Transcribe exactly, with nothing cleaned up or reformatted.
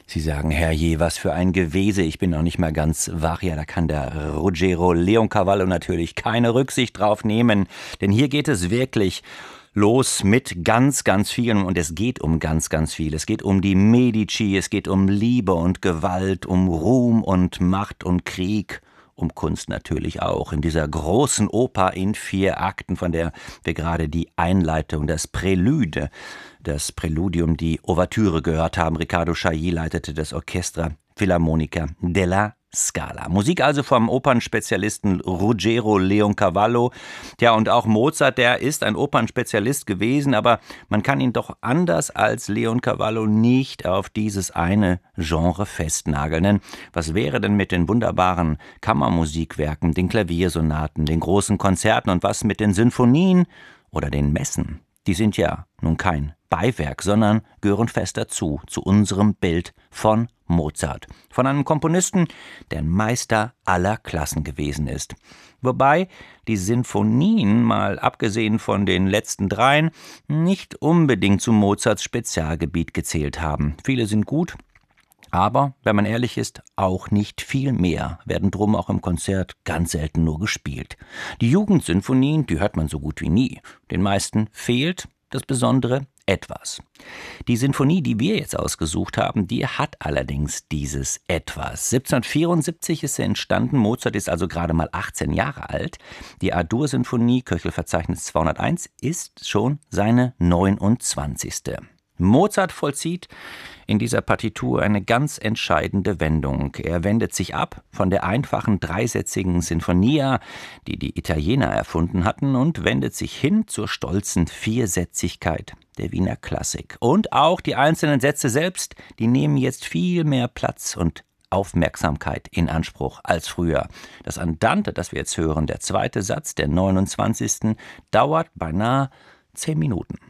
Sie sagen, herrje, was für ein Gewese, ich bin noch nicht mal ganz wach. Ja, da kann der Ruggero Leoncavallo natürlich keine Rücksicht drauf nehmen, denn hier geht es wirklich los mit ganz, ganz vielen und es geht um ganz, ganz viel. Es geht um die Medici, es geht um Liebe und Gewalt, um Ruhm und Macht und Krieg, um Kunst natürlich auch. In dieser großen Oper in vier Akten, von der wir gerade die Einleitung, das Prälude, das Präludium, die Ouvertüre gehört haben. Riccardo Chailly leitete das Orchestra Filarmonica della Scala. Musik also vom Opernspezialisten Ruggero Leoncavallo. Ja, und auch Mozart, der ist ein Opernspezialist gewesen, aber man kann ihn doch anders als Leoncavallo nicht auf dieses eine Genre festnageln. Denn was wäre denn mit den wunderbaren Kammermusikwerken, den Klaviersonaten, den großen Konzerten und was mit den Sinfonien oder den Messen? Die sind ja nun kein Beiwerk, sondern gehören fest dazu, zu unserem Bild von Mozart. Von einem Komponisten, der ein Meister aller Klassen gewesen ist. Wobei die Sinfonien, mal abgesehen von den letzten dreien, nicht unbedingt zu Mozarts Spezialgebiet gezählt haben. Viele sind gut, aber, wenn man ehrlich ist, auch nicht viel mehr, werden drum auch im Konzert ganz selten nur gespielt. Die Jugendsinfonien, die hört man so gut wie nie. Den meisten fehlt das besondere Etwas. Die Sinfonie, die wir jetzt ausgesucht haben, die hat allerdings dieses Etwas. siebzehnhundertvierundsiebzig ist sie entstanden, Mozart ist also gerade mal achtzehn Jahre alt. Die A-Dur-Sinfonie, Köchelverzeichnis zweihunderteins, ist schon seine neunundzwanzigste. Mozart vollzieht in dieser Partitur eine ganz entscheidende Wendung. Er wendet sich ab von der einfachen dreisätzigen Sinfonia, die die Italiener erfunden hatten, und wendet sich hin zur stolzen Viersätzigkeit der Wiener Klassik. Und auch die einzelnen Sätze selbst, die nehmen jetzt viel mehr Platz und Aufmerksamkeit in Anspruch als früher. Das Andante, das wir jetzt hören, der zweite Satz, der neunundzwanzigsten dauert beinahe zehn Minuten.